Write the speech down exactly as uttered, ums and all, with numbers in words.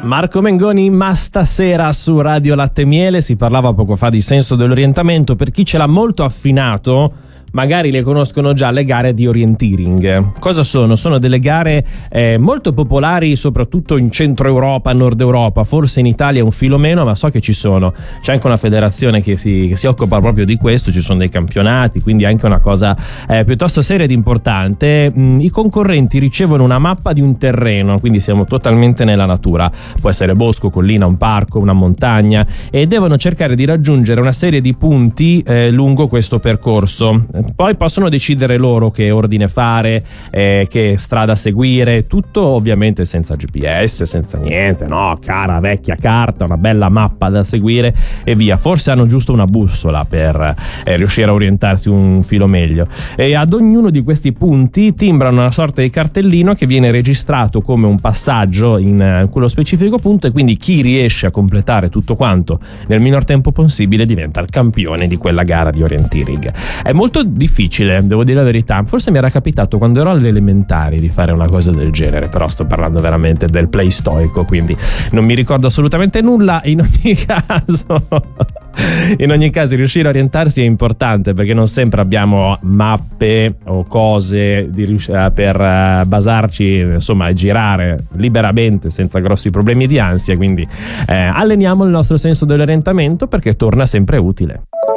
Marco Mengoni, ma stasera su Radio Latte e Miele si parlava poco fa di senso dell'orientamento. Per chi ce l'ha molto affinato, magari le conoscono già le gare di orienteering. Cosa sono? Sono delle gare eh, molto popolari soprattutto in centro Europa, nord Europa, forse in Italia un filo meno, ma so che ci sono. C'è anche una federazione che si, che si occupa proprio di questo, ci sono dei campionati, quindi anche una cosa eh, piuttosto seria ed importante. Mm, I concorrenti ricevono una mappa di un terreno, quindi siamo totalmente nella natura, può essere bosco, collina, un parco, una montagna, e devono cercare di raggiungere una serie di punti eh, lungo questo percorso. Poi possono decidere loro che ordine fare, eh, che strada seguire, tutto ovviamente senza G P S, senza niente, no, cara vecchia carta, una bella mappa da seguire e via. Forse hanno giusto una bussola per eh, riuscire a orientarsi un filo meglio. E ad ognuno di questi punti timbrano una sorta di cartellino che viene registrato come un passaggio in eh, quello specifico punto, e quindi chi riesce a completare tutto quanto nel minor tempo possibile diventa il campione di quella gara di orienteering. È molto difficile, devo dire la verità. Forse mi era capitato quando ero alle elementari di fare una cosa del genere, però sto parlando veramente del pleistoico, quindi non mi ricordo assolutamente nulla. In ogni caso in ogni caso riuscire a orientarsi è importante, perché non sempre abbiamo mappe o cose di, per basarci, insomma, e girare liberamente senza grossi problemi di ansia, quindi eh, alleniamo il nostro senso dell'orientamento, perché torna sempre utile.